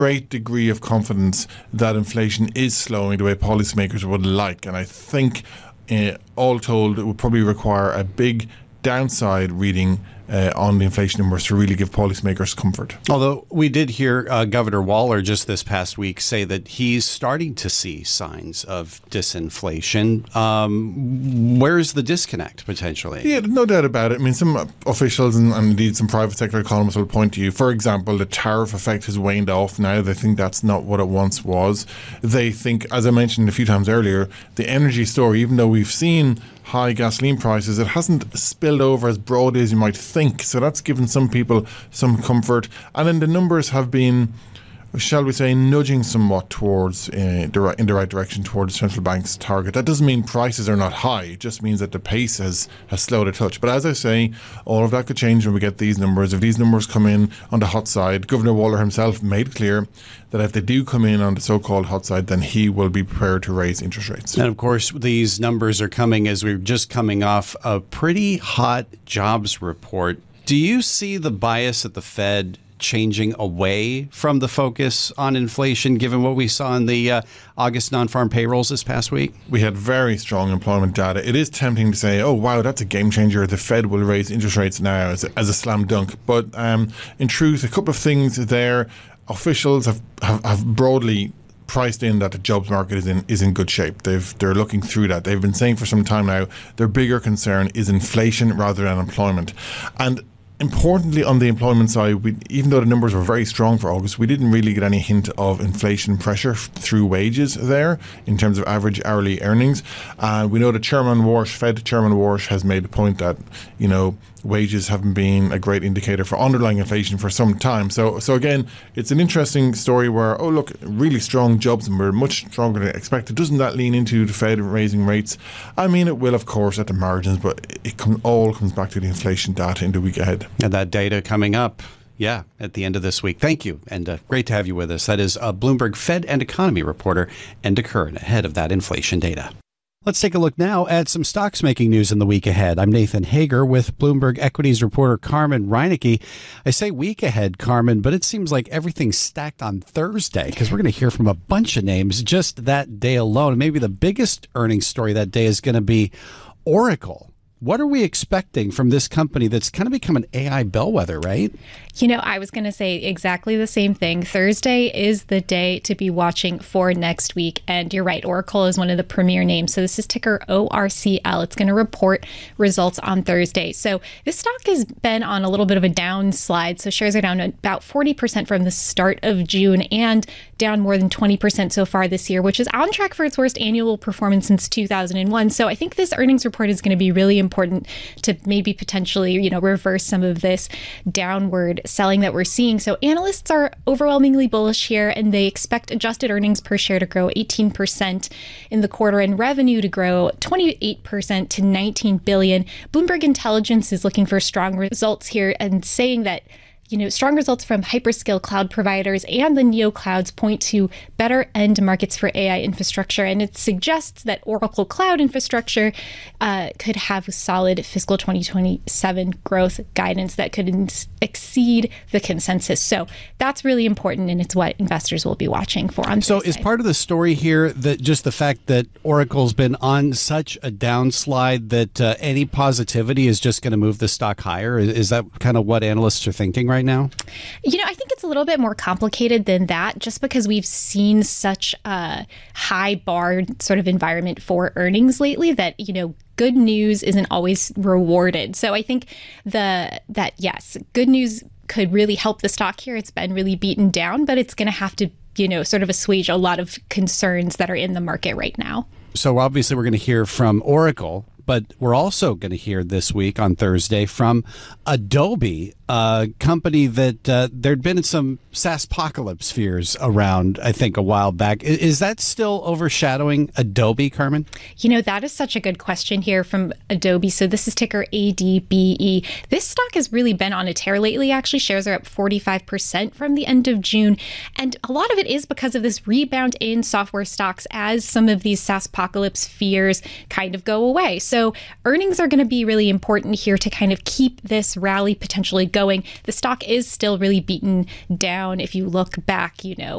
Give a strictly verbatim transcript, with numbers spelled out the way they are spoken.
great degree of confidence that inflation is slowing the way policymakers would like. And I think, uh, all told, it would probably require a big downside reading Uh, on the inflation numbers to really give policymakers comfort. Although we did hear uh, Governor Waller just this past week say that he's starting to see signs of disinflation. Um, where's the disconnect potentially? Yeah, no doubt about it. I mean, some officials and, and indeed some private sector economists will point to you. For example, the tariff effect has waned off now. They think that's not what it once was. They think, as I mentioned a few times earlier, the energy story, even though we've seen high gasoline prices, it hasn't spilled over as broadly as you might think. So that's given some people some comfort. And then the numbers have been, shall we say, nudging somewhat towards uh, the, in the right direction towards the central bank's target. That doesn't mean prices are not high. It just means that the pace has, has slowed a touch. But as I say, all of that could change when we get these numbers. If these numbers come in on the hot side, Governor Waller himself made clear that if they do come in on the so-called hot side, then he will be prepared to raise interest rates. And of course, these numbers are coming as we're just coming off a pretty hot jobs report. Do you see the bias at the Fed changing away from the focus on inflation, given what we saw in the uh, August non-farm payrolls this past week? We had very strong employment data. It is tempting to say, oh, wow, that's a game changer. The Fed will raise interest rates now as a, as a slam dunk. But um, in truth, a couple of things there. Officials have, have, have broadly priced in that the jobs market is in is in good shape. They've they're looking through that. They've been saying for some time now their bigger concern is inflation rather than employment. And importantly, on the employment side, we, even though the numbers were very strong for August, we didn't really get any hint of inflation pressure f- through wages there in terms of average hourly earnings. And uh, we know that Chairman Warsh, Fed Chairman Warsh, has made the point that, you know, wages haven't been a great indicator for underlying inflation for some time. So, so again, it's an interesting story where, oh, look, really strong jobs and we're much stronger than expected. Doesn't that lean into the Fed raising rates? I mean, it will, of course, at the margins, but it com- all comes back to the inflation data in the week ahead. And that data coming up, yeah, at the end of this week. Thank you, and uh, great to have you with us. That is uh, Bloomberg Fed and economy reporter Enda Curran ahead of that inflation data. Let's take a look now at some stocks making news in the week ahead. I'm Nathan Hager with Bloomberg Equities reporter Carmen Reinecke. I say week ahead, Carmen, but it seems like everything's stacked on Thursday because we're going to hear from a bunch of names just that day alone. Maybe the biggest earnings story that day is going to be Oracle. What are we expecting from this company that's kind of become an A I bellwether, right? You know, I was going to say exactly the same thing. Thursday is the day to be watching for next week. And you're right, Oracle is one of the premier names. So this is ticker O R C L. It's going to report results on Thursday. So this stock has been on a little bit of a downslide. So shares are down about forty percent from the start of June and down more than twenty percent so far this year, which is on track for its worst annual performance since two thousand one. So I think this earnings report is going to be really important to maybe potentially, you know, reverse some of this downward selling that we're seeing. So analysts are overwhelmingly bullish here, and they expect adjusted earnings per share to grow eighteen percent in the quarter and revenue to grow twenty-eight percent to nineteen billion dollars. Bloomberg Intelligence is looking for strong results here and saying that, you know, strong results from hyperscale cloud providers and the neoclouds point to better end markets for A I infrastructure. And it suggests that Oracle Cloud Infrastructure uh, could have solid fiscal twenty twenty-seven growth guidance that could in- exceed the consensus. So that's really important, and it's what investors will be watching for on So Thursday. is part of the story here that just the fact that Oracle's been on such a downslide that uh, any positivity is just going to move the stock higher? Is, is that kind of what analysts are thinking right now? You know, I think it's a little bit more complicated than that, just because we've seen such a high bar sort of environment for earnings lately that, you know, good news isn't always rewarded. So I think the that, yes, good news could really help the stock here. It's been really beaten down, but it's going to have to, you know, sort of assuage a lot of concerns that are in the market right now. So obviously we're going to hear from Oracle, but we're also going to hear this week on Thursday from Adobe, a company that uh, there'd been some SaaSpocalypse fears around, I think, a while back. Is that still overshadowing Adobe, Carmen? You know, that is such a good question here from Adobe. So this is ticker A D B E. This stock has really been on a tear lately. Actually, shares are up forty-five percent from the end of June. And a lot of it is because of this rebound in software stocks as some of these SaaSpocalypse fears kind of go away. So earnings are going to be really important here to kind of keep this rally potentially going. going. The stock is still really beaten down. If you look back, you know,